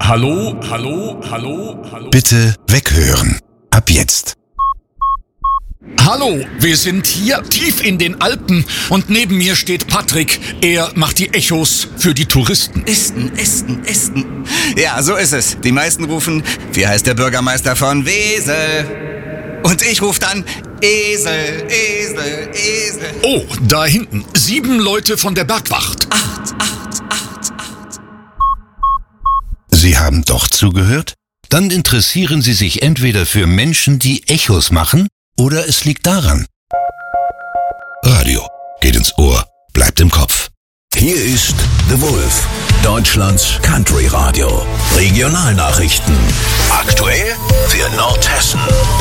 Hallo, hallo, hallo, hallo. Bitte weghören. Ab jetzt. Hallo, wir sind hier tief in den Alpen und neben mir steht Patrick. Er macht die Echos für die Touristen. Esten. Ja, so ist es. Die meisten rufen, wie heißt der Bürgermeister von Wesel? Und ich rufe dann, Esel. Oh, da hinten. 7 Leute von der Bergwacht. 8. Sie haben doch zugehört? Dann interessieren Sie sich entweder für Menschen, die Echos machen, oder es liegt daran. Radio geht ins Ohr, bleibt im Kopf. Hier ist The Wolf, Deutschlands Country Radio. Regionalnachrichten. Aktuell für Nordhessen.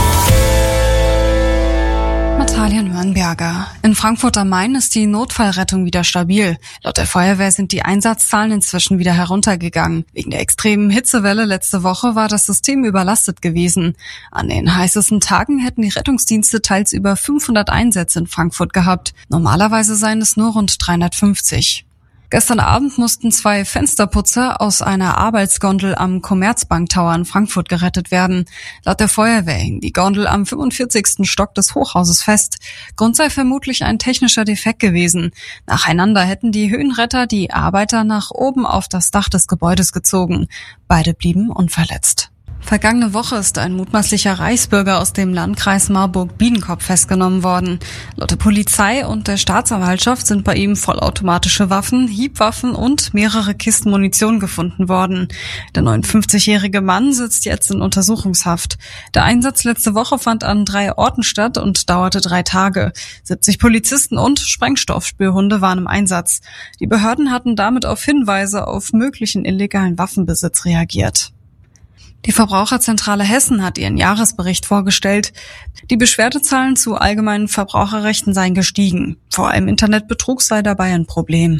Natalia Nürnberger. In Frankfurt am Main ist die Notfallrettung wieder stabil. Laut der Feuerwehr sind die Einsatzzahlen inzwischen wieder heruntergegangen. Wegen der extremen Hitzewelle letzte Woche war das System überlastet gewesen. An den heißesten Tagen hätten die Rettungsdienste teils über 500 Einsätze in Frankfurt gehabt. Normalerweise seien es nur rund 350. Gestern Abend mussten 2 Fensterputzer aus einer Arbeitsgondel am Commerzbank Tower in Frankfurt gerettet werden. Laut der Feuerwehr hing die Gondel am 45. Stock des Hochhauses fest. Grund sei vermutlich ein technischer Defekt gewesen. Nacheinander hätten die Höhenretter die Arbeiter nach oben auf das Dach des Gebäudes gezogen. Beide blieben unverletzt. Vergangene Woche ist ein mutmaßlicher Reichsbürger aus dem Landkreis Marburg-Biedenkopf festgenommen worden. Laut der Polizei und der Staatsanwaltschaft sind bei ihm vollautomatische Waffen, Hiebwaffen und mehrere Kisten Munition gefunden worden. Der 59-jährige Mann sitzt jetzt in Untersuchungshaft. Der Einsatz letzte Woche fand an 3 Orten statt und dauerte 3 Tage. 70 Polizisten und Sprengstoffspürhunde waren im Einsatz. Die Behörden hatten damit auf Hinweise auf möglichen illegalen Waffenbesitz reagiert. Die Verbraucherzentrale Hessen hat ihren Jahresbericht vorgestellt. Die Beschwerdezahlen zu allgemeinen Verbraucherrechten seien gestiegen. Vor allem Internetbetrug sei dabei ein Problem.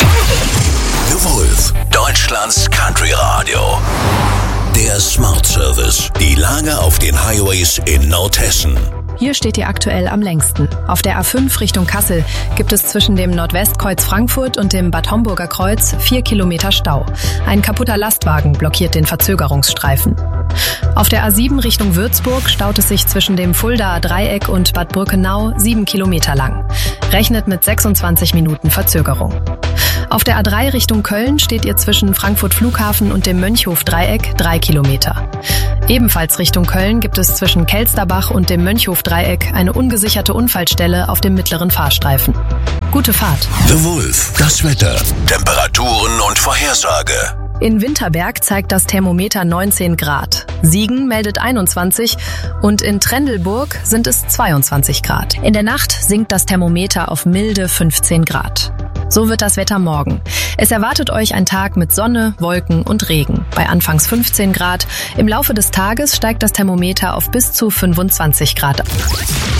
The Wolf, Deutschlands Country Radio. Der Smart Service. Die Lage auf den Highways in Nordhessen. Hier steht ihr aktuell am längsten. Auf der A5 Richtung Kassel gibt es zwischen dem Nordwestkreuz Frankfurt und dem Bad Homburger Kreuz 4 Kilometer Stau. Ein kaputter Lastwagen blockiert den Verzögerungsstreifen. Auf der A7 Richtung Würzburg staut es sich zwischen dem Fuldaer Dreieck und Bad Brückenau 7 Kilometer lang. Rechnet mit 26 Minuten Verzögerung. Auf der A3 Richtung Köln steht ihr zwischen Frankfurt Flughafen und dem Mönchhof-Dreieck 3 Kilometer. Ebenfalls Richtung Köln gibt es zwischen Kelsterbach und dem Mönchhof-Dreieck eine ungesicherte Unfallstelle auf dem mittleren Fahrstreifen. Gute Fahrt. The Wolf, das Wetter, Temperaturen und Vorhersage. In Winterberg zeigt das Thermometer 19 Grad. Siegen meldet 21 und in Trendelburg sind es 22 Grad. In der Nacht sinkt das Thermometer auf milde 15 Grad. So wird das Wetter morgen. Es erwartet euch ein Tag mit Sonne, Wolken und Regen. Bei anfangs 15 Grad. Im Laufe des Tages steigt das Thermometer auf bis zu 25 Grad.